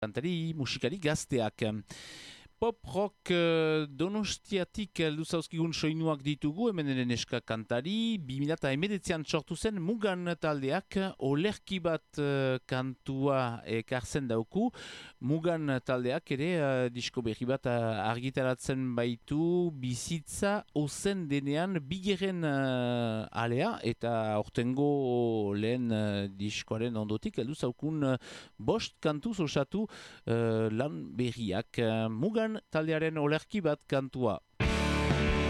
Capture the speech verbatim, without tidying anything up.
kantari musikari gazteak. Pop rock uh, donostiatik heldu zauzkigun soinuak ditugu, hemen ere neska kantari, bi mila hemeretzian sortu zen Mugan taldeak olerki bat uh, kantua ekartzen dauku. Mugan taldeak ere uh, disko berri bat uh, argitaratzen baitu bizitza ozen denean bigeren uh, alea, eta ortengo lehen uh, diskoaren ondotik heldu zaukun uh, bost kantuz osatu uh, lan berriak. Uh, Mugan taldearen olerki bat kantua.